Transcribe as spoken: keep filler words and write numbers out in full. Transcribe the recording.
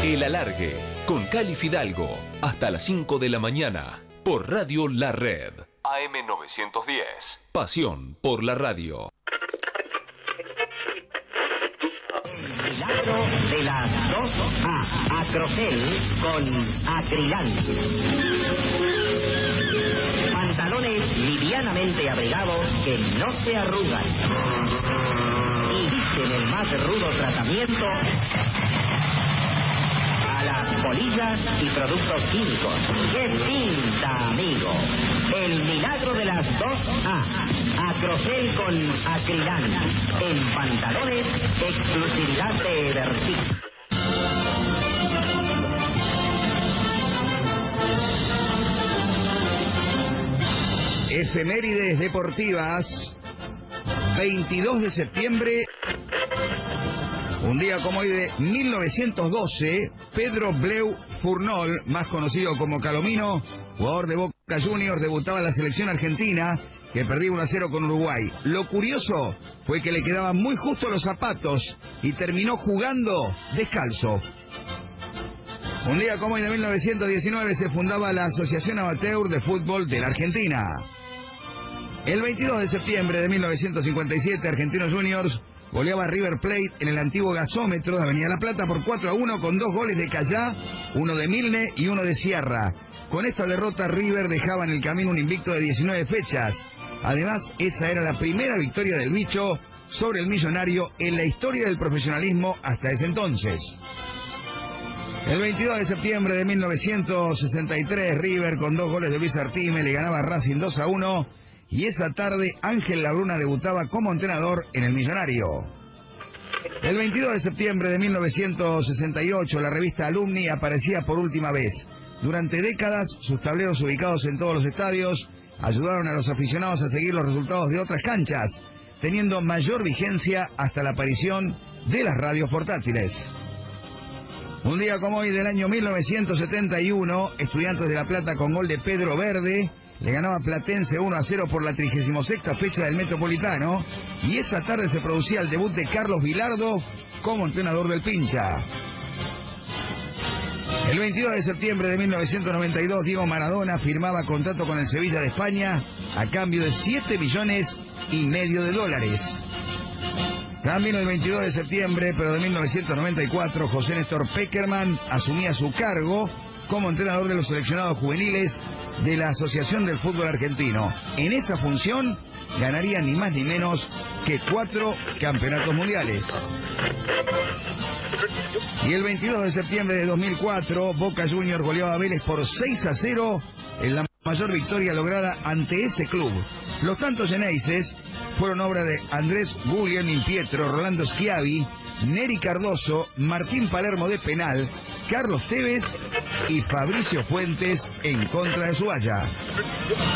El Alargue, con Cali Fidalgo, hasta las cinco de la mañana, por Radio La Red. A M novecientos diez. Pasión por la radio. El milagro de las dos A. Acrocel con Acrilán. Pantalones livianamente abrigados que no se arrugan y dicen el más rudo tratamiento a las polillas y productos químicos. ¡Qué pinta, amigo! El milagro de las dos A. Acrocel con Acrilán. En pantalones, exclusividad de Vertic. Efemérides deportivas. veintidós de septiembre. Un día como hoy de mil novecientos doce, Pedro Bleu Furnol, más conocido como Calomino, jugador de Boca Juniors, debutaba en la selección argentina, que perdía uno a cero con Uruguay. Lo curioso fue que le quedaban muy justo los zapatos y terminó jugando descalzo. Un día como hoy de mil novecientos diecinueve se fundaba la Asociación Amateur de Fútbol de la Argentina. El veintidós de septiembre de mil novecientos cincuenta y siete, Argentinos Juniors goleaba a River Plate en el antiguo gasómetro de Avenida La Plata por cuatro a uno con dos goles de Callá, uno de Milne y uno de Sierra. Con esta derrota River dejaba en el camino un invicto de diecinueve fechas. Además, esa era la primera victoria del bicho sobre el millonario en la historia del profesionalismo hasta ese entonces. El veintidós de septiembre de mil novecientos sesenta y tres, River con dos goles de Luis Artime le ganaba a Racing dos a uno. Y esa tarde Ángel Labruna debutaba como entrenador en el Millonario. El veintidós de septiembre de mil novecientos sesenta y ocho, la revista Alumni aparecía por última vez. Durante décadas, sus tableros ubicados en todos los estadios ayudaron a los aficionados a seguir los resultados de otras canchas, teniendo mayor vigencia hasta la aparición de las radios portátiles. Un día como hoy del año mil novecientos setenta y uno, Estudiantes de La Plata con gol de Pedro Verde le ganaba Platense uno a cero por la trigésima sexta fecha del Metropolitano, y esa tarde se producía el debut de Carlos Vilardo como entrenador del Pincha. El veintidós de septiembre de mil novecientos noventa y dos, Diego Maradona firmaba contrato con el Sevilla de España a cambio de siete millones y medio de dólares. También el veintidós de septiembre, pero de mil novecientos noventa y cuatro, José Néstor Peckerman asumía su cargo como entrenador de los seleccionados juveniles de la Asociación del Fútbol Argentino. En esa función ganaría ni más ni menos que cuatro campeonatos mundiales. Y el veintidós de septiembre de dos mil cuatro, Boca Juniors goleaba a Vélez por seis a cero en la mayor victoria lograda ante ese club. Los tantos geneises fueron obra de Andrés Guglielmin Pietro, Rolando Schiavi, Neri Cardoso, Martín Palermo de penal, Carlos Tevez y Fabricio Fuentes en contra de Suaya.